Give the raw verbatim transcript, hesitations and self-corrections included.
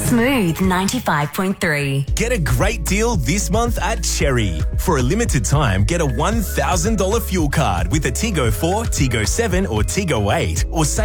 Smooth ninety-five point three. Get a great deal this month at Cherry. For a limited time, get a one thousand dollars fuel card with a Tigo four, Tigo seven or Tigo eight, or save